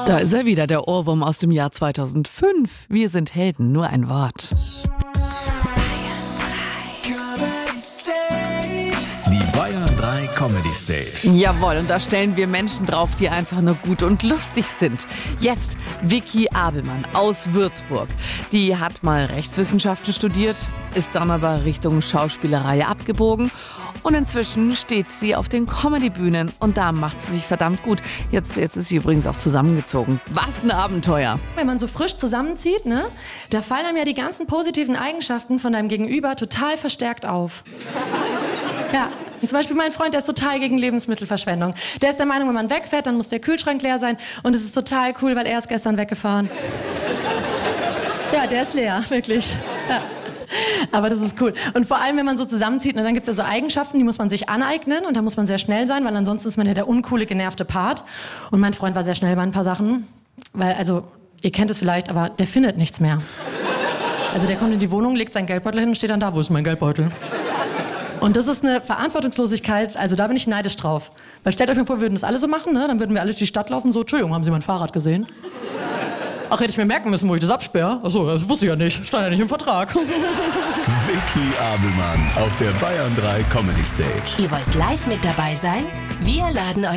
Da ist er wieder, der Ohrwurm aus dem Jahr 2005. Wir sind Helden, nur ein Wort. Die Bayern 3 Comedy Stage. Jawohl, und da stellen wir Menschen drauf, die einfach nur gut und lustig sind. Jetzt Vicky Abelmann aus Würzburg. Die hat mal Rechtswissenschaften studiert, ist dann aber Richtung Schauspielerei abgebogen. Und inzwischen steht sie auf den Comedy-Bühnen und da macht sie sich verdammt gut. Jetzt ist sie übrigens auch zusammengezogen. Was ein Abenteuer. Wenn man so frisch zusammenzieht, ne, da fallen einem ja die ganzen positiven Eigenschaften von deinem Gegenüber total verstärkt auf. Ja, und zum Beispiel mein Freund, der ist total gegen Lebensmittelverschwendung. Der ist der Meinung, wenn man wegfährt, dann muss der Kühlschrank leer sein. Und es ist total cool, weil er ist gestern weggefahren. Ja, der ist leer, wirklich. Ja. Aber das ist cool. Und vor allem, wenn man so zusammenzieht, dann gibt es ja so Eigenschaften, die muss man sich aneignen. Und da muss man sehr schnell sein, weil ansonsten ist man ja der uncoole, genervte Part. Und mein Freund war sehr schnell bei ein paar Sachen. Weil, also, ihr kennt es vielleicht, aber der findet nichts mehr. Also der kommt in die Wohnung, legt seinen Geldbeutel hin und steht dann da, wo ist mein Geldbeutel? Und das ist eine Verantwortungslosigkeit, also da bin ich neidisch drauf. Weil stellt euch mal vor, wir würden das alle so machen, ne? Dann würden wir alle durch die Stadt laufen, so, Entschuldigung, haben Sie mein Fahrrad gesehen? Ach, hätte ich mir merken müssen, wo ich das absperre? Achso, das wusste ich ja nicht, stand ja nicht im Vertrag. Vicky Abelmann auf der Bayern 3 Comedy Stage. Ihr wollt live mit dabei sein? Wir laden euch